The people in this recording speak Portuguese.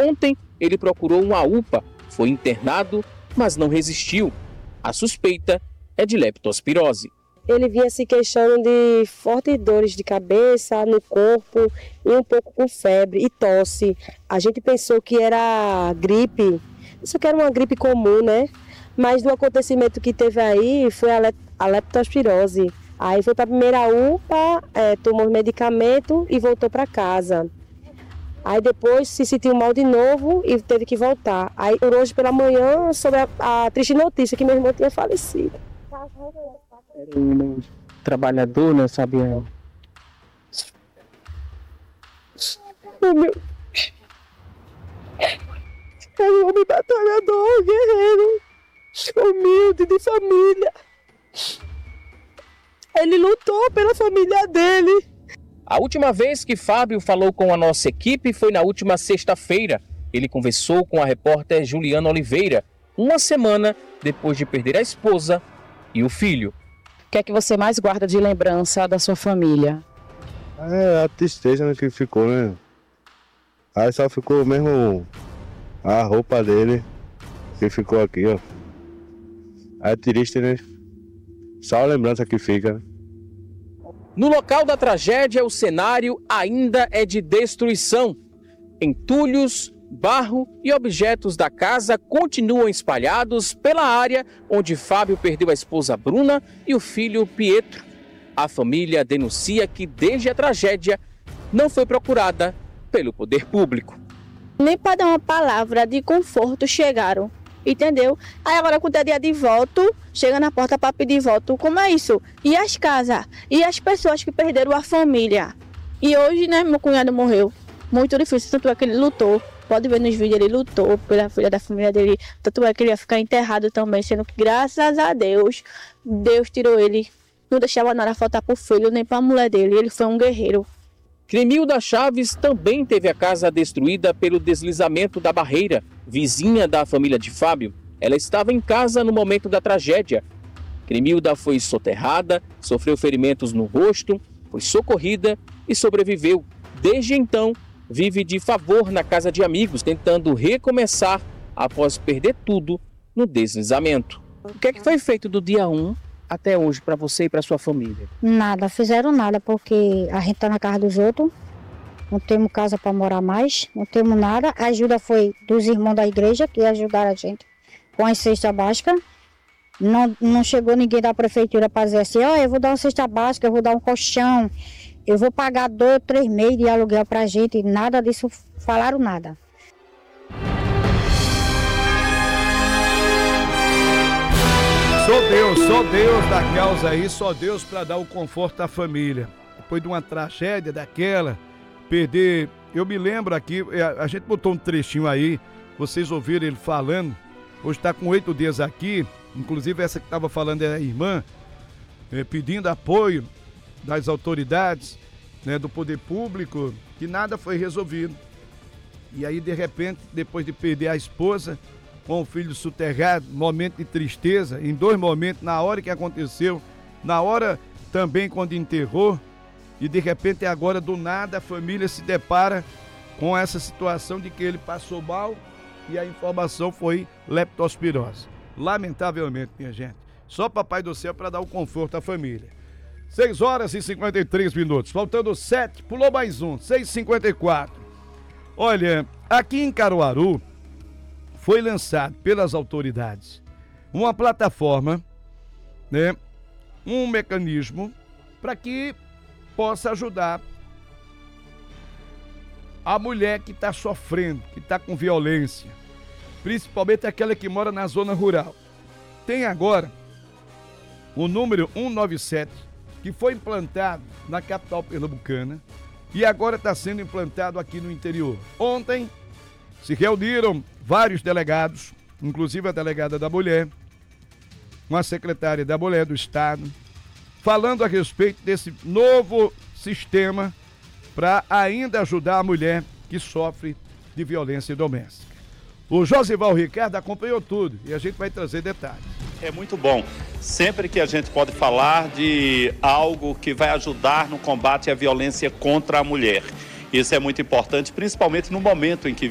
Ontem, ele procurou uma UPA, foi internado, mas não resistiu. A suspeita é de leptospirose. Ele vinha se queixando de fortes dores de cabeça, no corpo e um pouco com febre e tosse. A gente pensou que era gripe, isso que era uma gripe comum, né? Mas no acontecimento que teve aí foi a leptospirose. Aí foi para a primeira UPA, tomou medicamento e voltou para casa. Aí depois se sentiu mal de novo e teve que voltar. Aí hoje pela manhã soube a triste notícia que meu irmão tinha falecido. Era um trabalhador, né, Fabiano? É um homem batalhador, guerreiro, humilde, de família. Ele lutou pela família dele. A última vez que Fábio falou com a nossa equipe foi na última sexta-feira. Ele conversou com a repórter Juliana Oliveira, uma semana depois de perder a esposa e o filho. O que é que você mais guarda de lembrança da sua família? É a tristeza, né, que ficou, né? Aí só ficou mesmo a roupa dele que ficou aqui, ó. É triste, né? Só a lembrança que fica, né? No local da tragédia, o cenário ainda é de destruição. Entulhos, barro e objetos da casa continuam espalhados pela área onde Fábio perdeu a esposa Bruna e o filho Pietro. A família denuncia que desde a tragédia não foi procurada pelo poder público. Nem para dar uma palavra de conforto chegaram, entendeu? Aí agora quando é dia de voto, chega na porta para pedir voto. Como é isso? E as casas? E as pessoas que perderam a família? E hoje, né, meu cunhado morreu. Muito difícil, tanto é que ele lutou. Pode ver nos vídeos, ele lutou pela filha da família dele. Tanto é que ele ia ficar enterrado também, sendo que, graças a Deus, Deus tirou ele. Não deixava nada faltar para o filho, nem para a mulher dele. Ele foi um guerreiro. Cremilda Chaves também teve a casa destruída pelo deslizamento da barreira. Vizinha da família de Fábio, ela estava em casa no momento da tragédia. Cremilda foi soterrada, sofreu ferimentos no rosto, foi socorrida e sobreviveu. Desde então, vive de favor na casa de amigos, tentando recomeçar após perder tudo no deslizamento. O que é que foi feito do dia 1 até hoje para você e para sua família? Nada, fizeram nada, porque a gente está na casa dos outros, não temos casa para morar mais, não temos nada. A ajuda foi dos irmãos da igreja que ajudaram a gente com a cesta básica. Não chegou ninguém da prefeitura para dizer assim, eu vou dar uma cesta básica, eu vou dar um colchão, eu vou pagar 2 ou 3 meses de aluguel para a gente. Nada disso, falaram nada. Só Deus da causa aí, só Deus para dar o conforto à família. Depois de uma tragédia daquela, perder... Eu me lembro aqui, a gente botou um trechinho aí, vocês ouviram ele falando, hoje está com 8 dias aqui, inclusive essa que estava falando é a irmã, pedindo apoio das autoridades, né, do poder público, que nada foi resolvido. E aí, de repente, depois de perder a esposa, com o filho soterrado, momento de tristeza, em 2 momentos, na hora que aconteceu, na hora também quando enterrou, e de repente agora do nada a família se depara com essa situação de que ele passou mal e a informação foi leptospirose. Lamentavelmente, minha gente, só Papai do Céu para dar o conforto à família. 6 horas e 53 minutos, faltando 7, pulou mais um, 6h54. Olha, aqui em Caruaru, foi lançado pelas autoridades uma plataforma, né, um mecanismo para que possa ajudar a mulher que está sofrendo, que está com violência, principalmente aquela que mora na zona rural. Tem agora o número 197, que foi implantado na capital pernambucana e agora está sendo implantado aqui no interior. Ontem se reuniram vários delegados, inclusive a delegada da mulher, uma secretária da mulher do estado, falando a respeito desse novo sistema para ainda ajudar a mulher que sofre de violência doméstica. O Josival Ricardo acompanhou tudo e a gente vai trazer detalhes. É muito bom. Sempre que a gente pode falar de algo que vai ajudar no combate à violência contra a mulher. Isso é muito importante, principalmente no momento em que